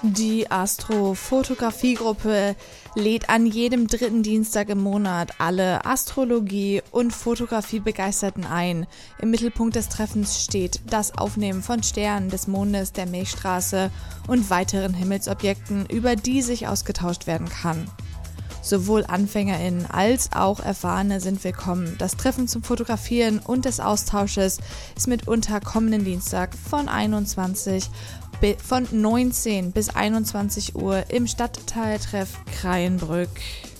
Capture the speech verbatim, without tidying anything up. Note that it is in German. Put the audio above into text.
Die Astrofotografiegruppe lädt an jedem dritten Dienstag im Monat alle Astrologie- und Fotografie-Begeisterten ein. Im Mittelpunkt des Treffens steht das Aufnehmen von Sternen, des Mondes, der Milchstraße und weiteren Himmelsobjekten, über die sich ausgetauscht werden kann. Sowohl AnfängerInnen als auch Erfahrene sind willkommen. Das Treffen zum Fotografieren und des Austausches ist mitunter kommenden Dienstag von einundzwanzig von neunzehn bis einundzwanzig Uhr im Stadtteiltreff Kreienbrück.